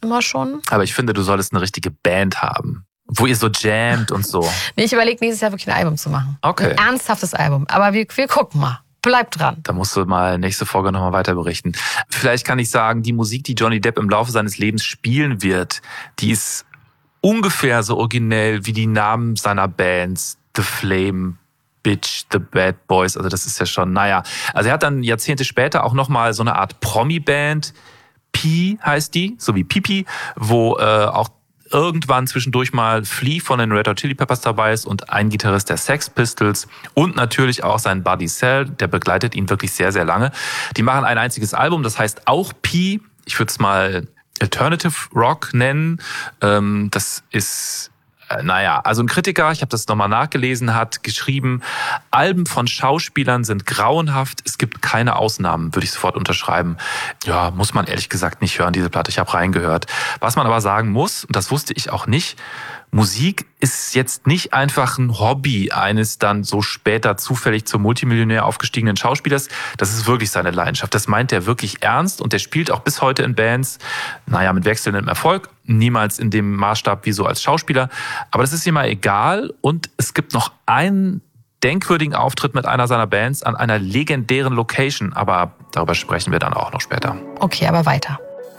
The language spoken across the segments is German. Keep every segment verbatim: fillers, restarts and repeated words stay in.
immer schon. Aber ich finde, du solltest eine richtige Band haben, wo ihr so jammt und so. Nee, ich überlege nächstes Jahr wirklich ein Album zu machen. Okay. Ein ernsthaftes Album. Aber wir, wir gucken mal. Bleib dran. Da musst du mal nächste Folge nochmal weiter berichten. Vielleicht kann ich sagen, die Musik, die Johnny Depp im Laufe seines Lebens spielen wird, die ist ungefähr so originell wie die Namen seiner Bands. The Flame, Bitch, The Bad Boys. Also das ist ja schon, naja. Also er hat dann Jahrzehnte später auch nochmal so eine Art Promi-Band. P heißt die, so wie Pipi, wo äh, auch irgendwann zwischendurch mal Flea von den Red Hot Chili Peppers dabei ist und ein Gitarrist der Sex Pistols und natürlich auch sein Buddy Sal, der begleitet ihn wirklich sehr, sehr lange. Die machen ein einziges Album, das heißt auch P. Ich würde es mal Alternative Rock nennen. Das ist... Naja, also ein Kritiker, ich habe das nochmal nachgelesen, hat geschrieben, Alben von Schauspielern sind grauenhaft, es gibt keine Ausnahmen, würde ich sofort unterschreiben. Ja, muss man ehrlich gesagt nicht hören, diese Platte, ich habe reingehört. Was man aber sagen muss, und das wusste ich auch nicht, Musik ist jetzt nicht einfach ein Hobby eines dann so später zufällig zum Multimillionär aufgestiegenen Schauspielers. Das ist wirklich seine Leidenschaft. Das meint er wirklich ernst und der spielt auch bis heute in Bands, naja, mit wechselndem Erfolg. Niemals in dem Maßstab wie so als Schauspieler. Aber das ist ihm mal egal. Und es gibt noch einen denkwürdigen Auftritt mit einer seiner Bands an einer legendären Location. Aber darüber sprechen wir dann auch noch später. Okay, aber weiter.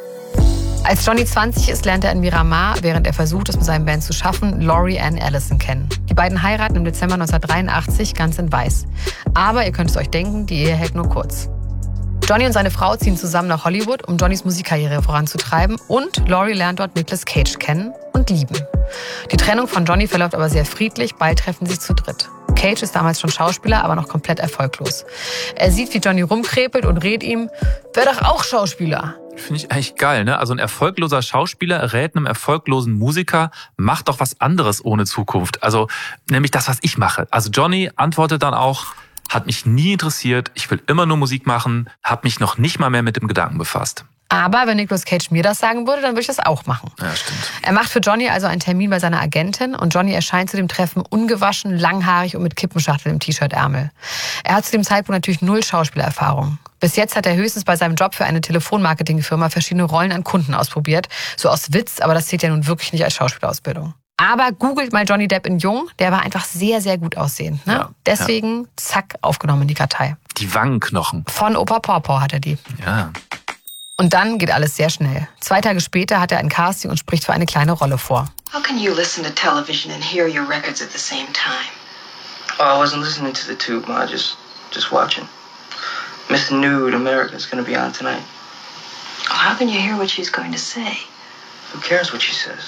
Als Johnny zwanzig ist, lernt er in Miramar, während er versucht, es mit seinem Band zu schaffen, Laurie Ann Allison kennen. Die beiden heiraten im Dezember neunzehnhundertdreiundachtzig ganz in Weiß. Aber ihr könnt es euch denken, die Ehe hält nur kurz. Johnny und seine Frau ziehen zusammen nach Hollywood, um Johnnys Musikkarriere voranzutreiben, und Laurie lernt dort Nicolas Cage kennen und lieben. Die Trennung von Johnny verläuft aber sehr friedlich, bald treffen sie zu dritt. Cage ist damals schon Schauspieler, aber noch komplett erfolglos. Er sieht, wie Johnny rumkrepelt und rät ihm, wär doch auch Schauspieler. Finde ich eigentlich geil, ne? Also ein erfolgloser Schauspieler rät einem erfolglosen Musiker, mach doch was anderes ohne Zukunft. Also nämlich das, was ich mache. Also Johnny antwortet dann auch, hat mich nie interessiert, ich will immer nur Musik machen, habe mich noch nicht mal mehr mit dem Gedanken befasst. Aber wenn Nicolas Cage mir das sagen würde, dann würde ich das auch machen. Ja, stimmt. Er macht für Johnny also einen Termin bei seiner Agentin und Johnny erscheint zu dem Treffen ungewaschen, langhaarig und mit Kippenschachtel im T-Shirt-Ärmel. Er hat zu dem Zeitpunkt natürlich null Schauspielerfahrung. Bis jetzt hat er höchstens bei seinem Job für eine Telefonmarketingfirma verschiedene Rollen an Kunden ausprobiert. So aus Witz, aber das zählt ja nun wirklich nicht als Schauspielausbildung. Aber googelt mal Johnny Depp in Jung, der war einfach sehr, sehr gut aussehend. Ne? Ja, Deswegen, ja. zack, aufgenommen in die Kartei. Die Wangenknochen. Von Opa Pawpaw hat er die. Ja. Und dann geht alles sehr schnell. Zwei Tage später hat er ein Casting und spricht für eine kleine Rolle vor. How can you listen to television and hear your records at the same time? Oh, I wasn't listening to the tube, Ma. Just, just watching. Miss Nude America's gonna be on tonight. Oh, how can you hear what she's going to say? Who cares what she says?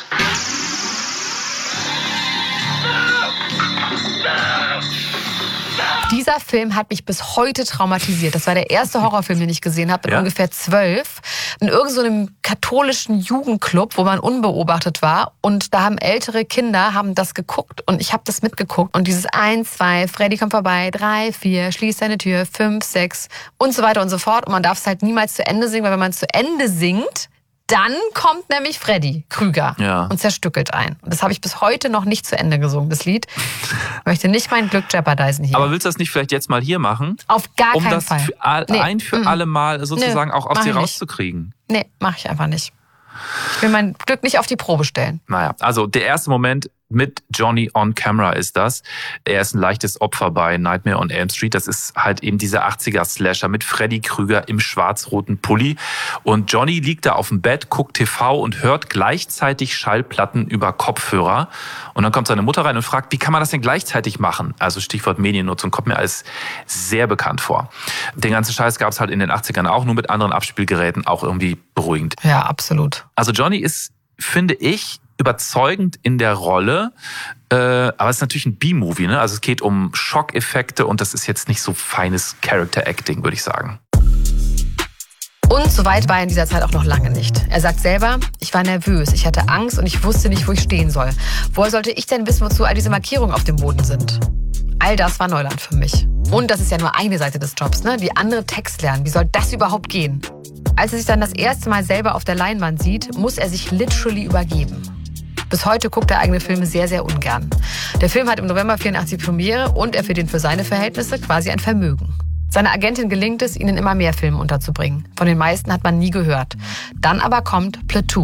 Dieser Film hat mich bis heute traumatisiert. Das war der erste Horrorfilm, den ich gesehen habe, mit ja? ungefähr zwölf. In irgendeinem so einem katholischen Jugendclub, wo man unbeobachtet war. Und da haben ältere Kinder haben das geguckt. Und ich habe das mitgeguckt. Und dieses eins, zwei, Freddy kommt vorbei, drei, vier, schließ deine Tür, fünf, sechs und so weiter und so fort. Und man darf es halt niemals zu Ende singen, weil wenn man es zu Ende singt, dann kommt nämlich Freddy Krüger ja. und zerstückelt ein. Und das habe ich bis heute noch nicht zu Ende gesungen, das Lied. Ich möchte nicht mein Glück jeopardisen hier. Aber willst du das nicht vielleicht jetzt mal hier machen? Auf gar um keinen Fall. Um das für all, nee. ein für mhm. alle Mal sozusagen Nö, auch aus mach dir ich nicht. rauszukriegen? Nee, mache ich einfach nicht. Ich will mein Glück nicht auf die Probe stellen. Naja, also der erste Moment mit Johnny on Camera ist das. Er ist ein leichtes Opfer bei Nightmare on Elm Street. Das ist halt eben dieser achtziger-Slasher mit Freddy Krüger im schwarz-roten Pulli. Und Johnny liegt da auf dem Bett, guckt T V und hört gleichzeitig Schallplatten über Kopfhörer. Und dann kommt seine Mutter rein und fragt, wie kann man das denn gleichzeitig machen? Also Stichwort Mediennutzung kommt mir alles sehr bekannt vor. Den ganzen Scheiß gab es halt in den achtzigern auch, nur mit anderen Abspielgeräten, auch irgendwie beruhigend. Ja, absolut. Also Johnny ist, finde ich, überzeugend in der Rolle, äh, aber es ist natürlich ein B-Movie, ne? Also es geht um Schockeffekte und das ist jetzt nicht so feines Character-Acting, würde ich sagen. Und so weit war er in dieser Zeit auch noch lange nicht. Er sagt selber, ich war nervös, ich hatte Angst und ich wusste nicht, wo ich stehen soll. Woher sollte ich denn wissen, wozu all diese Markierungen auf dem Boden sind? All das war Neuland für mich. Und das ist ja nur eine Seite des Jobs, ne? Die andere Text lernen, wie soll das überhaupt gehen? Als er sich dann das erste Mal selber auf der Leinwand sieht, muss er sich literally übergeben. Bis heute guckt er eigene Filme sehr, sehr ungern. Der Film hat im November vierundachtzig Premiere und er verdient für seine Verhältnisse quasi ein Vermögen. Seiner Agentin gelingt es, ihn in immer mehr Filmen unterzubringen. Von den meisten hat man nie gehört. Dann aber kommt Platoon.